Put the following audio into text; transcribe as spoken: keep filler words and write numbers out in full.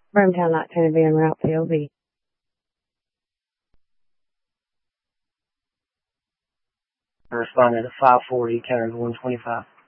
Birmingham nineteen to be en route P O V. Responded to five forty, counted one twenty-five.